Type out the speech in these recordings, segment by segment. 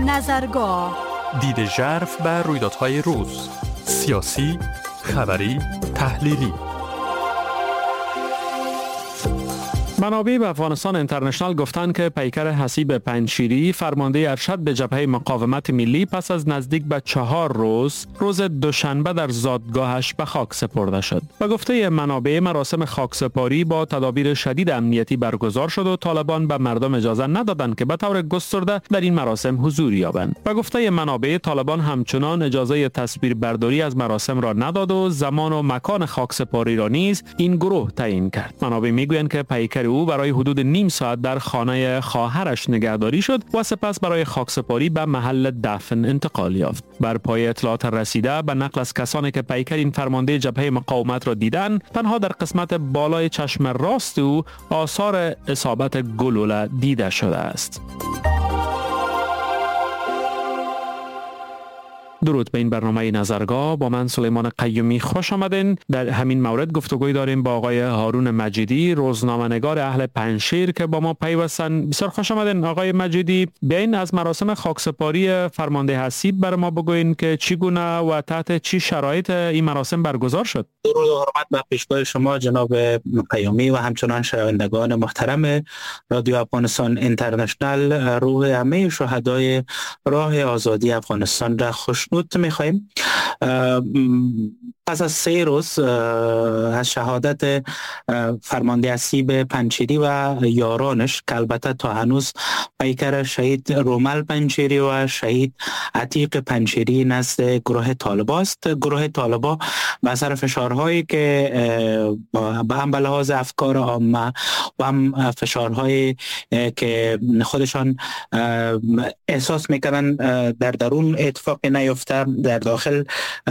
نظرگاه، دید ژرف بر رویدادهای روز، سیاسی، خبری، تحلیلی. منابع به افغانستان اینترنشنال گفتند که پیکر حسیب پنجشیری فرمانده ارشد به جبهه مقاومت ملی پس از نزدیک به 4 روز دوشنبه در زادگاهش به خاک سپرده شد. به گفته منابع مراسم خاکسپاری با تدابیر شدید امنیتی برگزار شد و طالبان به مردم اجازه ندادند که به طور گسترده در این مراسم حضور یابند. به گفته منابع طالبان همچنان اجازه تصویر برداری از مراسم را نداد و زمان و مکان خاکسپاری را نیز این گروه تعیین کرد. منابع میگویند که پیکر او برای حدود نیم ساعت در خانه خواهرش نگهداری شد و سپس برای خاکسپاری به محل دفن انتقال یافت. بر پای اطلاعات رسیده به نقل از کسانی که پیکر این فرمانده جبهه مقاومت را دیدند، تنها در قسمت بالای چشم راست او آثار اصابت گلوله دیده شده است. درود به این برنامه نظرگاه. با من سلیمان قیومی خوش آمدین. در همین مورد گفتگوی داریم با آقای هارون مجیدی، روزنامه‌نگار اهل پنجشیر که با ما پیوستن. بسیار خوش آمدین آقای مجیدی. بیاین از مراسم خاکسپاری فرمانده حسیب بر ما بگوین که چگونه و تحت چی شرایط این مراسم برگزار شد. درود و حرمت به پیشگاه شما جناب قیومی و همچنان شنوندگان محترم رادیو افغانستان اینترنشنال. روح همه شهدای راه آزادی افغانستان را خوشنود می‌خواهیم. پس از 3 روز از شهادت فرمانده حسیب پنجشیری و یارانش که البته تا هنوز پیکر شهید رومل پنجشیری و شهید عتیق پنجشیری نزد گروه طالبا است. گروه طالبا به اثر فشارهایی که هم به لحاظ افکار عامه و هم فشارهایی که خودشان احساس میکنن در درون اتفاقی نیفته، در داخل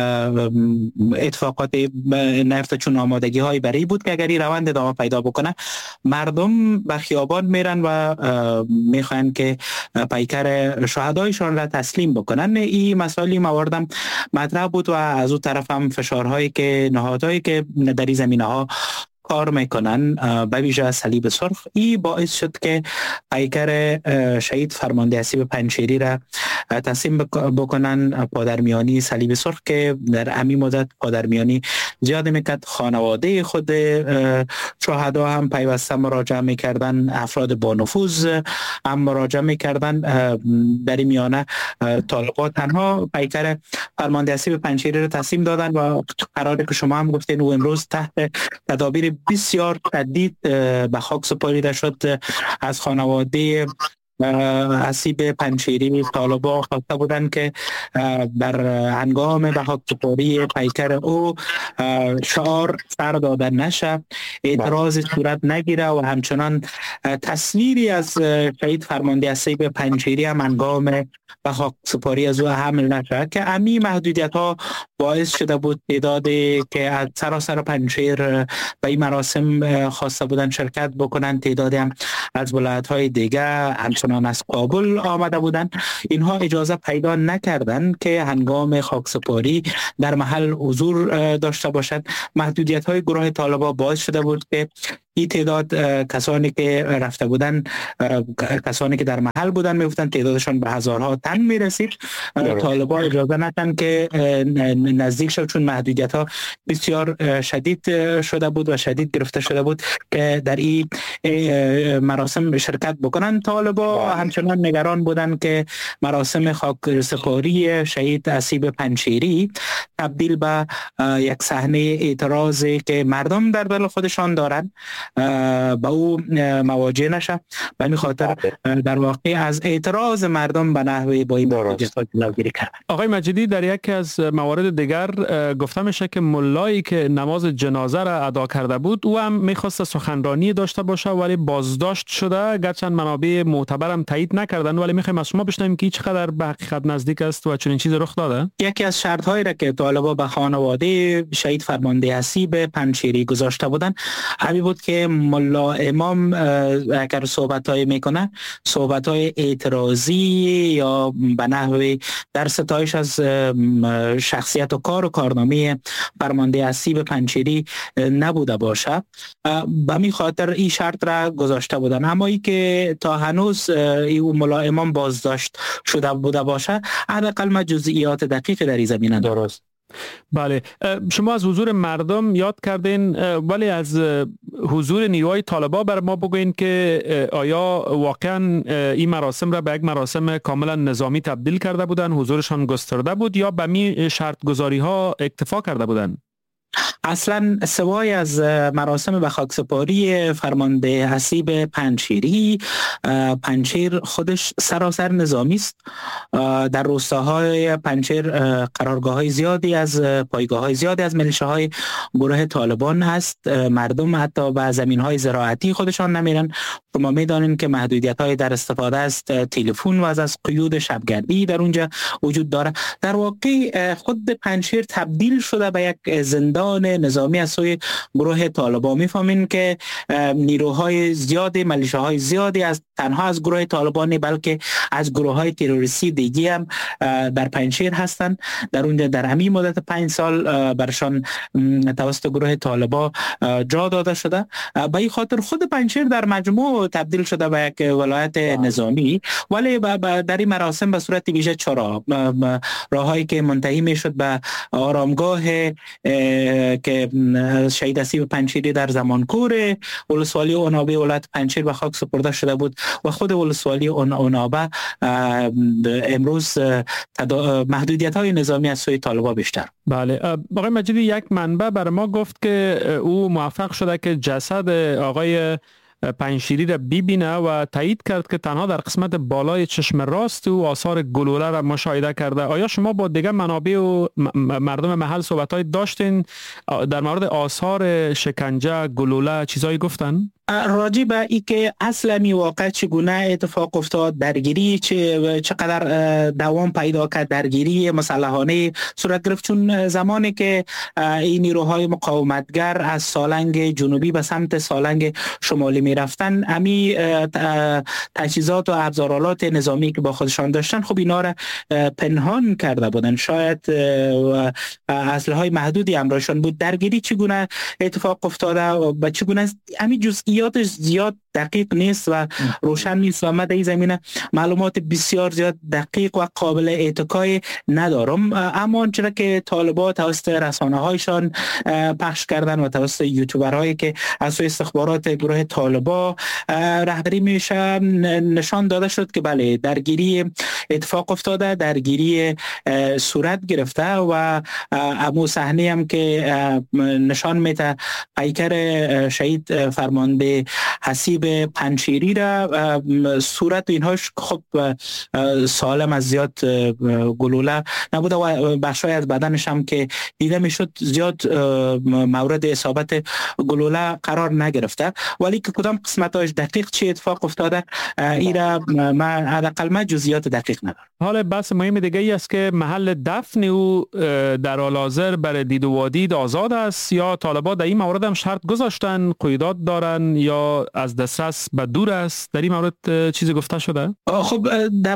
اتفاقات نیفته، چون آمادگی های برای بود که اگر این روند ادامه پیدا بکنه مردم به خیابان میرن و میخواین که پیکر شهدایشان را تسلیم بکنن. این مسائل مواردم مطرح بود و از اون طرف هم فشارهایی که نهادهایی که در این زمینه ها کار میکنن به ویژه صلیب سرخ، این باعث شد که پیکر شهید فرمانده حسیب پنجشیری را تسلیم بکنن پادرمیانی صلیب سرخ که در همین مدت پادرمیانی زیاد میکرد. خانواده خود شهدا هم پیوسته مراجعه میکردن، افراد با نفوذ هم مراجعه میکردن. در این میانه طالبان تنها پیکر فرمانده حسیب پنجشیری را تسلیم دادن و قراره که شما هم گفتین و امروز تحت تدابیر بسیار شدید به خاک سپریده شد. از خانواده حسیب پنجشیری طالبا خواسته بودند که در هنگام به خاک سپاری پیکر او شعار سر داده نشه، اعتراض صورت نگیره و همچنان تصویری از شهید فرمانده حسیب پنجشیری هم هنگام به خاک سپاری از او حمل نشه که امی محدودیت ها باعث شده بود تعدادی که از سراسر پنجشیر به این مراسم خواسته بودن شرکت بکنن، تعدادی هم از ولایت‌های دیگه همچنان از کابل آمده بودن، اینها اجازه پیدا نکردن که هنگام خاکسپاری در محل حضور داشته باشند. محدودیت‌های گروه طالبان باعث شده بود که این تعداد کسانی که رفته بودن، کسانی که در محل بودن میگفتن تعدادشان به هزارها تن میرسید. طالبان اجازه ندادن که نزدیک شد چون محدودیت ها بسیار شدید شده بود و شدید گرفته شده بود که در این مراسم شرکت بکنن. طالبان همچنان نگران بودن که مراسم خاکسپاری شهید حسیب پنجشیری تبدیل به یک صحنه اعتراضی که مردم در دل خودشان دارن با او مواجه نشه. به این خاطر در واقع از اعتراض مردم به نحوی با این محدودیت‌ها جلوگیری کرد. آقای مجیدی، در یکی از موارد دیگر گفته میشه که ملایی که نماز جنازه را ادا کرده بود او هم میخواست سخنرانی داشته باشه ولی بازداشت شده، گرچند منابع معتبرم تایید نکردن، ولی میخوایم از شما بشنویم که چقدر به حقیقت نزدیک است و چنین چیزی رخ داده. یکی از شرط‌هایی را که طالبان به خانواده شهید فرمانده حسیب پنجشیری گذاشته بودند همین بود که که ملا امام اگر صحبت های میکنه صحبت های اعتراضی یا به نحوی در ستایش از شخصیت و کار و کارنامه فرمانده حسیب پنجشیری نبوده باشه، به می خاطر این شرط را گذاشته بودن. اما ای که تا هنوز این ملا امام بازداشت شده بوده باشه، حداقل ما جزئیات دقیق در این زمینه درست. بله، شما از حضور مردم یاد کردین، ولی از حضور نیروهای طالبان بر ما بگوین که آیا واقعا این مراسم را به یک مراسم کاملا نظامی تبدیل کرده بودن، حضورشان گسترده بود یا به می شرط گذاری ها اکتفا کرده بودن؟ اصلا سوای از مراسم به خاکسپاری فرمانده حسیب پنجشیری، پنجشیر خودش سراسر نظامی است. در روستاهای پنجشیر قرارگاه‌های زیادی از پایگاه‌های زیادی از ملیشه‌های گروه طالبان هست. مردم حتی به زمین‌های زراعتی خودشان نمیرن. شما میدانید که محدودیت‌های در استفاده از تلفن و از قیود شبگردی در اونجا وجود داره. در واقع خود پنجشیر تبدیل شده به یک زندان نظامی از سوی گروه طالبان. میفهمین که نیروهای زیادی، ملیشه‌های زیادی از تنها از گروه طالبان بلکه از گروه‌های تروریستی دیگه هم در پنجشیر هستند. در اونجا در همین مدت 5 سال برشان توسط گروه طالبان جا داده شده. به این خاطر خود پنجشیر در مجموع تبدیل شده به یک ولایت نظامی، ولی در این مراسم به صورت ویژه 4 راههایی که منتهی میشد به آرامگاه که شهید حسیب پنجشیری در زمانکور ولسوالی اونابه ولایت پنجشیر به خاک سپرده شده بود و خود ولسوالی اونابه امروز محدودیت های نظامی از سوی طالبان بیشتر. بله، آقای مجیدی، یک منبع بر ما گفت که او موفق شده که جسد آقای پنجشیری را ببینه و تایید کرد که تنها در قسمت بالای چشم راست او آثار گلوله را مشاهده کرده. آیا شما با دیگر منابع و مردم محل صحبت‌های داشتین در مورد آثار شکنجه، گلوله، چیزایی گفتن؟ راجع به ای که اصلا می واقع چگونه اتفاق افتاد، درگیری چقدر دوام پیدا کرد، درگیری مسلحانه صورت گرفت، چون زمانی که این نیروهای مقاومتگر از سالنگ جنوبی به سمت سالنگ شمالی می رفتن، امی تجهیزات و ابزارالات نظامی که با خودشان داشتن خب اینا را پنهان کرده بودن. شاید اسلحه‌های محدودی همراهشان بود. درگیری چگونه اتفاق افتاده و چگونه امی جزئیاتش زیاد دقیق نیست و روشن نیست و من در این زمینه معلومات بسیار زیاد دقیق و قابل اتکای ندارم. اما آنچه که طالبان توسط رسانه‌هایشان پخش کردن و توسط یوتیوبرهایی که از سوی استخبارات گروه طالبان رهبری میشه نشان داده شد که بله، درگیری اتفاق افتاده، درگیری صورت گرفته و امو صحنه هم که نشان میده پیکر شهید فرمانده حسیب پنجشیری را صورت اینهاش خب سالم از زیاد گلوله نبوده و بخشای از بدنش هم که دیده میشد زیاد مورد اصابت گلوله قرار نگرفته، ولی که کدام قسمتاش دقیق چی اتفاق افتاده ایرا من جزئیات دقیق ندارم. حالا بحث مهم دیگه ای است که محل دفن او در حال حاضر برای دید و وادید آزاد است یا طالبان در این مورد هم شرط گذاشتن، قیودات دارن یا از دسترس به دور است؟ در این مورد چیزی گفته شده؟ خب در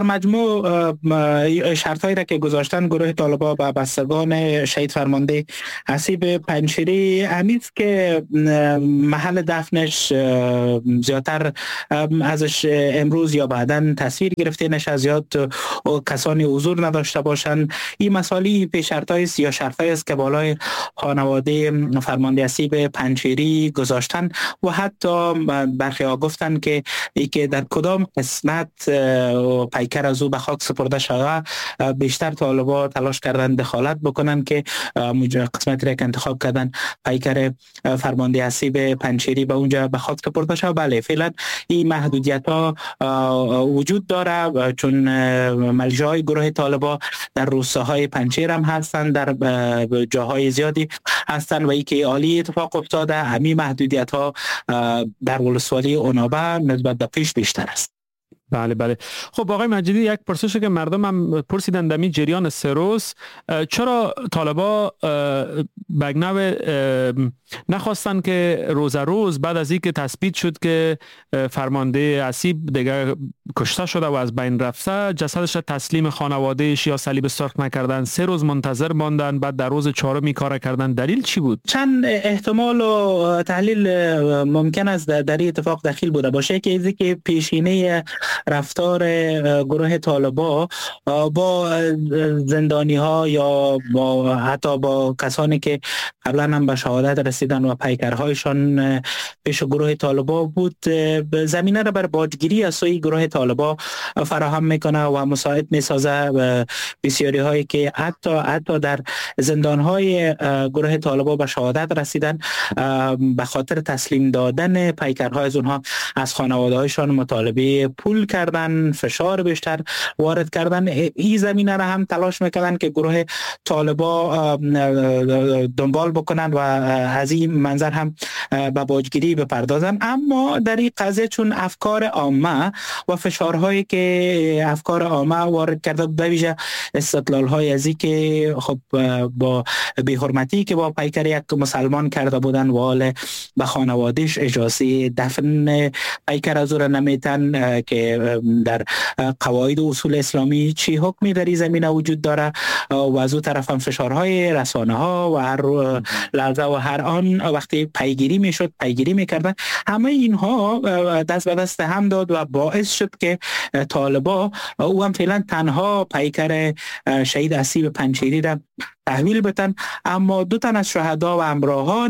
مجموع شرطایی را که گذاشتن گروه طالبان به بستگان شهید فرمانده حسیب پنجشیری همیست که محل دفنش زیادتر ازش امروز یا بعداً تصویر گرفته نشه، زیاد کسانی حضور نداشته باشند. این مسائلی پیش شرطایی است یا شرطایی است که بالای خانواده فرمانده حسیب پنجشیری گذاشتن و حتی برخی ها گفتن که ای که در کدام قسمت پیکر از او به خاک سپرده شده بیشتر طالبان تلاش کردن دخالت بکنن که قسمتی را که انتخاب کردن پیکر فرمانده حسیب پنجشیری به اونجا به خاک سپرده شده. بله، فعلا این محدودیت ها وجود داره چون ملیشه‌های گروه طالبان در روستاهای پنجشیر هم هستن، در جاهای زیادی هستن و ای که عالی اتفاق افتاده همین محدودیت ها در ولسوالی اونابه نسبت به پیش بیشتر است. بله. خب آقای مجیدی، یک پرسشی که مردم هم پرسیدن در جریان 3 روز، چرا طالبا بگنو نخواستن که روز بعد از اینکه تثبیت شد که فرمانده حسیب دیگه کشته شده و از بین رفته، جسدش را تسلیم خانوادهش یا صلیب سرخ نکردن؟ 3 روز منتظر ماندن، بعد در روز 4 کار کردن. دلیل چی بود؟ چند احتمال و تحلیل ممکن است در این اتفاق دخیل بوده باشه که پیشینه رفتار گروه طالبا با زندانی ها یا حتی با کسانی که قبلا هم به شهادت رسیدن و پیکرهایشان پیش گروه طالبا بود، زمینه را بر باجگیری از سوی گروه طالبا فراهم میکنه و مساعد میسازه بسیاری هایی که حتی در زندان های گروه طالبا به شهادت رسیدن به خاطر تسلیم دادن پیکرهای از اونها از خانواده هایشان مطالبه پول کردن، فشار بیشتر وارد کردن. این زمینه را هم تلاش میکردن که گروه طالبا دنبال بکنن و از این منظر هم به باجگیری بپردازن. اما در این قضیه چون افکار عامه و فشارهایی که افکار عامه وارد کرده، به ویژه استدلال های از این که خب با بی‌حرمتی که با پیکر یک مسلمان کرده بودن و حال به خانوادهش اجازه دفن پیکر از او را نمیتن که در قواعد و اصول اسلامی چی حکمی در این زمینه وجود داره، و از او طرف هم فشارهای رسانه ها و هر لحظه و هر آن وقتی پیگیری میکردن. همه اینها دست به دست هم داد و باعث شد که طالبا او هم فعلا تنها پیکر شهید حسیب پنجشیری را تحویل بدن. اما 2 تن از شهدا و همراهان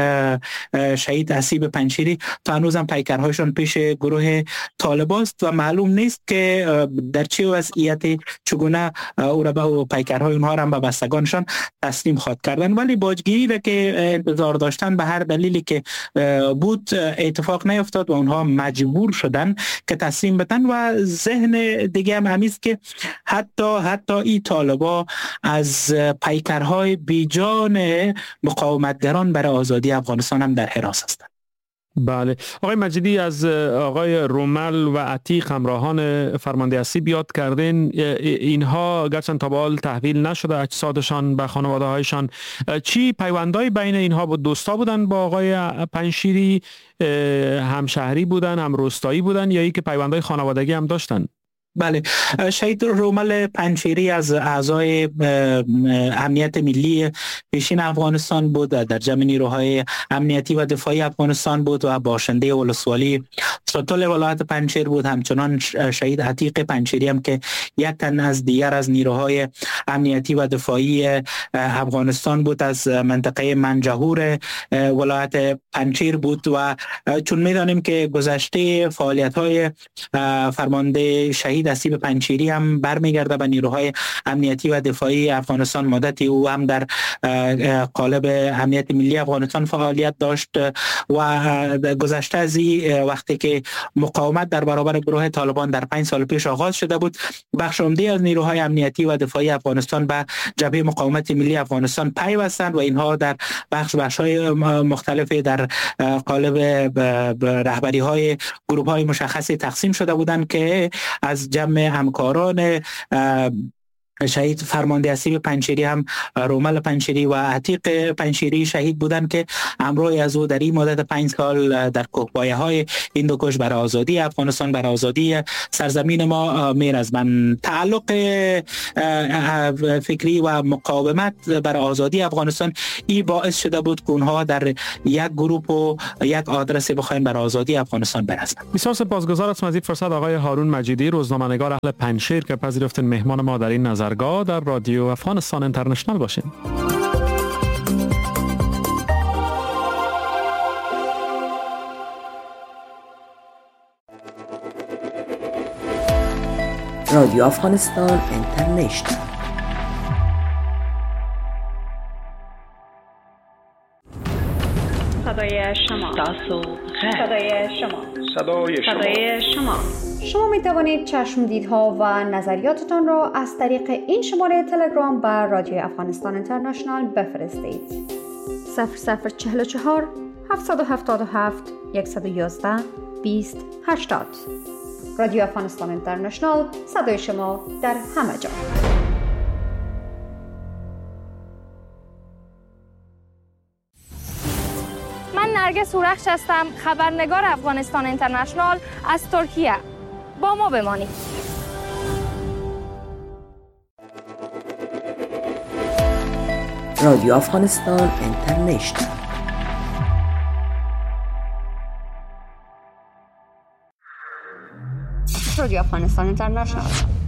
شهید حسیب پنجشیری تا هنوز هم پیکرهایشان پیش گروه طالباست و معلوم نیست که در چه وضعیت چگونه او را به پیکرهای اونها را به بستگانشان تسلیم خواهد کردن. ولی باجگیری را که انتظار داشتن به هر دلیلی که بود اتفاق نیفتاد و اونها مجبور شدن که تسلیم بدن. و ذهن دیگه هم همیست که حتی این طالبا از پیکرهای بیجان مقاومتگران برای آزادی افغانستان هم در حراس هستند. بله. آقای مجیدی، از آقای رومل و عتیق همراهان فرمانده حسیب یاد کردین. اینها گرچند تا به حال تحویل نشده اجسادشان به خانواده هایشان، چی پیوندای بین اینها بود؟ دوستا بودن با آقای پنجشیری، همشهری بودن، هم روستایی بودن، یا ای که پیوندای خانوادگی هم داشتن؟ بله، شهید رومل پنجشیری از اعضای امنیت ملی پیشین افغانستان بود، در جمع نیروهای امنیتی و دفاعی افغانستان بود و باشنده ولسوالی سطول ولایت پنجشیر بود. همچنان شهید عتیق پنجشیری هم که یک تن از دیگر از نیروهای امنیتی و دفاعی افغانستان بود، از منطقه منجهور ولایت پنجشیر بود. و چون می‌دانیم که گذشته فعالیت‌های فرمانده شهید حسیب پنجشیری هم برمیگرده به نیروهای امنیتی و دفاعی افغانستان، مدتی او هم در قالب امنیت ملی افغانستان فعالیت داشت و گذشته از وقتی که مقاومت در برابر گروه طالبان در 5 سال پیش آغاز شده بود، بخش عمده از نیروهای امنیتی و دفاعی افغانستان به جبهه مقاومت ملی افغانستان پیوستند و اینها در بخش‌های مختلفی در قالب رهبری‌های گروه‌های مشخصی تقسیم شده بودند که از جمع همکاران شهید فرمانده حسیب پنجشیری هم رومل پنجشیری و عتیق پنجشیری شهید بودند که همراه از او در این مدت 5 سال در کوهپایه‌های هندوکش برای آزادی افغانستان، برای آزادی سرزمین ما میرزمند. تعلق فکری و مقاومت برای آزادی افغانستان این باعث شده بود که اونها در یک گروه و یک آدرس بخواین برای آزادی افغانستان برسند. بسیار سپاسگزار از این فرصت آقای هارون مجیدی، روزنامه‌نگار اهل پنجشیر، که پذیرفتین مهمان ما در این نظرگاه در رادیو افغانستان اینترنشنال باشین. رادیو افغانستان اینترنشنال. صدای شما. صدای شما. صدای شما. شما می توانید چشمدیدها و نظریاتتان را از طریق این شماره تلگرام بر رادیو افغانستان اینترنشنال بفرستید. 0044 777 111 2080. رادیو افغانستان اینترنشنال، صدای شما در همه جا. من نرگس هورخش هستم، خبرنگار افغانستان اینترنشنال از ترکیه. با ما بمانید. رادیو افغانستان اینترنشنال. رادیو افغانستان اینترنشنال